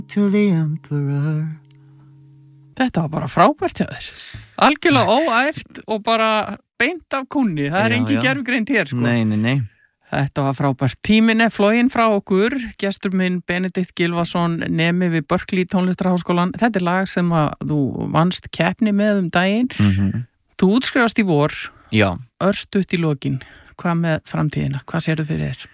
to the emperor. Þetta var bara frábært hjá þér. Algjörlega óæft og bara beint af kúnni. Það er engin gervigreind hér, sko. Nei. Þetta var frábært. Tíminn er floginn frá okkur. Gestur minn Benedikt Gylfason, nemi við Berkeley tónlistarháskólan. Þetta er lag sem að þú vannst keppni með daginn. Þú útskrifast í vor. Já. Örstutt í lokin. Hvað með framtíðina? Hvað sérðu fyrir þér?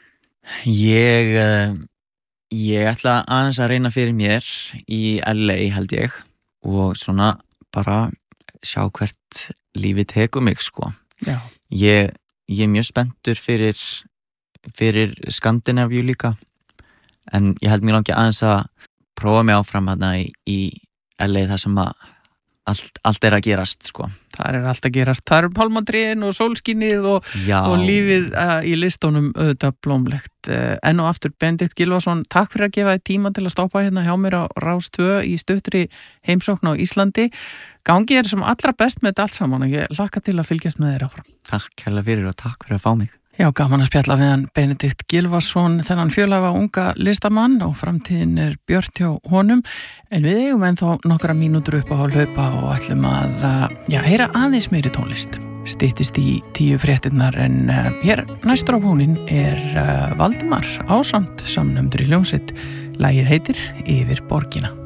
Ég ætla aðeins að reyna fyrir mér í LA held ég og svona bara sjá hvert lífið tekur mig sko. Já. Ég er mjög spenntur fyrir Skandinavíu líka en ég held mér langi aðeins að prófa mig áfram þarna í LA þar sem að allt er að gerast sko. Það er allt að gerast. Það eru pálmadrén og sólskinnið og lífið í listunum auðvitað blómlegt. Enn og aftur Benedikt Gylfason, takk fyrir að gefa þér tíma til að stoppa hérna hjá mér á Rás 2 í stuttri heimsókn á Íslandi. Gangi þér sem allra best með þetta allt saman og ég hlakka til að fylgjast með þér áfram. Takk hérlega fyrir og takk fyrir að fá mig. Já, gaman að spjalla við hann Benedikt Gylfason, þennan fjölhæfa unga listamann og framtíðin er björt hjá honum, en við eigum ennþá nokkra mínútur upp á hlaupa og ætlum að heyra aðeins meiri tónlist. Styttist í 10 fréttirnar en hér næstur á fónin er Valdimar ásamt samnefndri hljómsveit. Lagið heitir Yfir borgina.